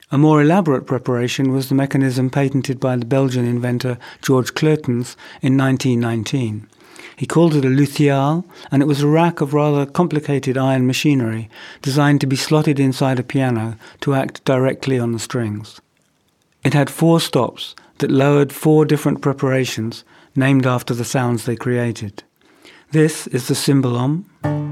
A more elaborate preparation was the mechanism patented by the Belgian inventor George Kleutens in 1919. He called it a luthial, and it was a rack of rather complicated iron machinery designed to be slotted inside a piano to act directly on the strings. It had 4 stops that lowered 4 different preparations named after the sounds they created. This is the cymbalom,